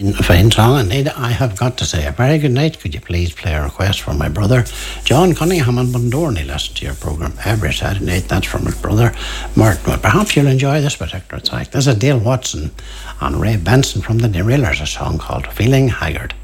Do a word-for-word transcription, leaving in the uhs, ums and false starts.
Fine song indeed. I have got to say a very good night. Could you please play a request for my brother John Cunningham in Bundoran? He listens to your programme every Saturday night. That's from his brother Martin. Well, perhaps you'll enjoy this particular track. This is Dale Watson and Ray Benson from the Derailers, a song called Feeling Haggard.